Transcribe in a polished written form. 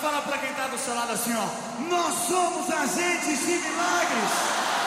fala pra quem tá do seu lado assim, ó. Nós somos agentes de milagres.